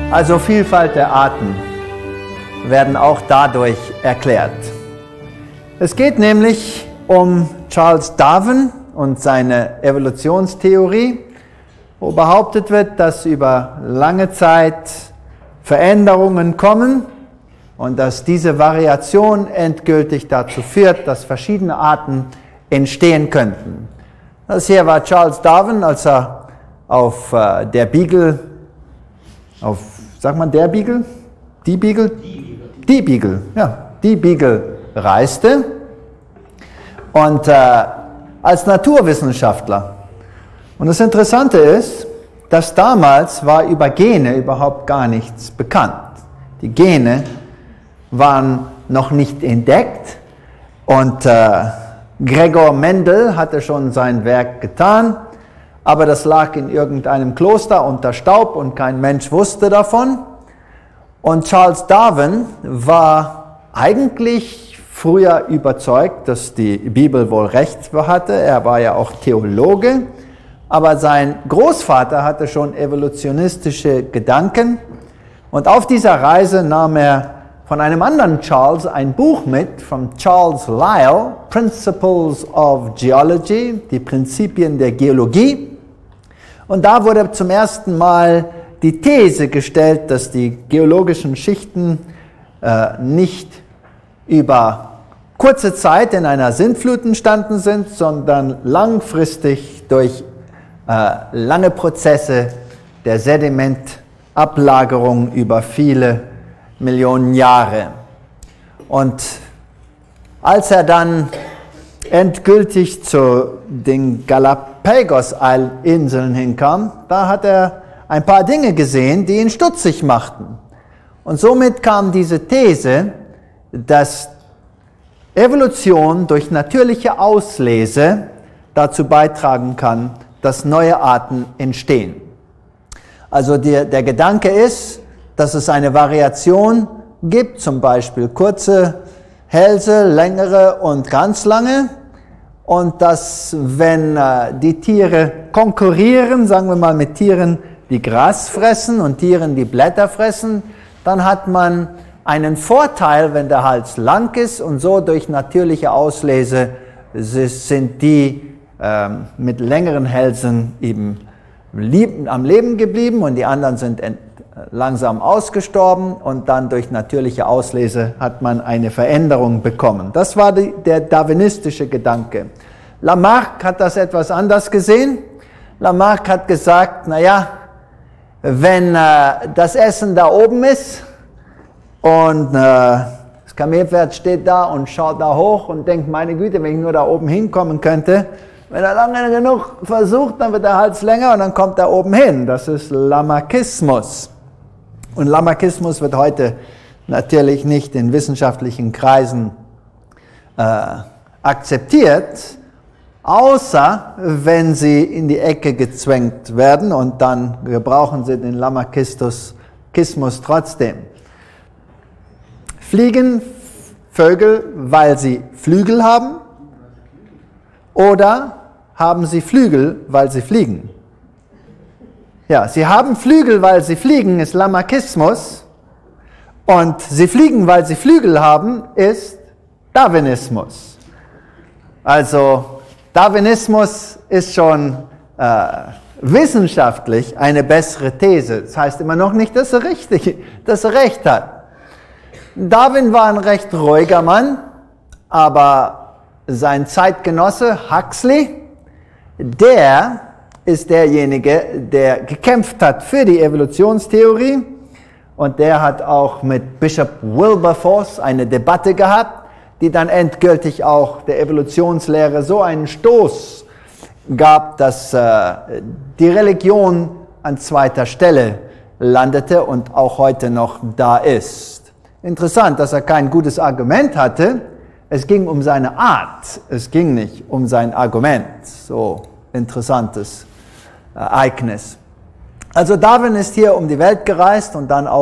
Also Vielfalt der Arten werden auch dadurch erklärt. Es geht nämlich um Charles Darwin und seine Evolutionstheorie, wo behauptet wird, dass über lange Zeit Veränderungen kommen und dass diese Variation endgültig dazu führt, dass verschiedene Arten entstehen könnten. Das hier war Charles Darwin, als er auf der Beagle, die Beagle reiste und als Naturwissenschaftler. Und das Interessante ist, dass damals war über Gene überhaupt gar nichts bekannt. Die Gene waren noch nicht entdeckt und Gregor Mendel hatte schon sein Werk getan, aber das lag in irgendeinem Kloster unter Staub und kein Mensch wusste davon. Und Charles Darwin war eigentlich früher überzeugt, dass die Bibel wohl recht hatte. Er war ja auch Theologe, aber sein Großvater hatte schon evolutionistische Gedanken. Und auf dieser Reise nahm er von einem anderen Charles ein Buch mit, von Charles Lyell, Principles of Geology, die Prinzipien der Geologie. Und da wurde zum ersten Mal die These gestellt, dass die geologischen Schichten nicht über kurze Zeit in einer Sintflut entstanden sind, sondern langfristig durch lange Prozesse der Sedimentablagerung über viele Millionen Jahre. Und als er dann endgültig zu den Galapagos-Inseln hinkam, da hat er ein paar Dinge gesehen, die ihn stutzig machten. Und somit kam diese These, dass Evolution durch natürliche Auslese dazu beitragen kann, dass neue Arten entstehen. Also der Gedanke ist, dass es eine Variation gibt, zum Beispiel kurze Hälse, längere und ganz lange. Und dass, wenn die Tiere konkurrieren, sagen wir mal mit Tieren, die Gras fressen und Tieren, die Blätter fressen, dann hat man einen Vorteil, wenn der Hals lang ist, und so durch natürliche Auslese sind die mit längeren Hälsen eben am Leben geblieben und die anderen sind langsam ausgestorben, und dann durch natürliche Auslese hat man eine Veränderung bekommen. Das war der darwinistische Gedanke. Lamarck hat das etwas anders gesehen. Lamarck hat gesagt, naja, wenn das Essen da oben ist und das Kamelpferd steht da und schaut da hoch und denkt, meine Güte, wenn ich nur da oben hinkommen könnte, wenn er lange genug versucht, dann wird der Hals länger und dann kommt er oben hin. Das ist Lamarckismus. Und Lamarckismus wird heute natürlich nicht in wissenschaftlichen Kreisen akzeptiert, außer wenn sie in die Ecke gezwängt werden, und dann gebrauchen sie den Lamarckismus trotzdem. Fliegen Vögel, weil sie Flügel haben, oder haben sie Flügel, weil sie fliegen? Ja, sie haben Flügel, weil sie fliegen, ist Lamarckismus, und sie fliegen, weil sie Flügel haben, ist Darwinismus. Also Darwinismus ist schon wissenschaftlich eine bessere These. Das heißt immer noch nicht, dass er recht hat. Darwin war ein recht ruhiger Mann, aber sein Zeitgenosse Huxley, der ist derjenige, der gekämpft hat für die Evolutionstheorie, und der hat auch mit Bishop Wilberforce eine Debatte gehabt, die dann endgültig auch der Evolutionslehre so einen Stoß gab, dass die Religion an zweiter Stelle landete und auch heute noch da ist. Interessant, dass er kein gutes Argument hatte. Es ging um seine Art, es ging nicht um sein Argument. So interessantes Ereignis. Also Darwin ist hier um die Welt gereist und dann auch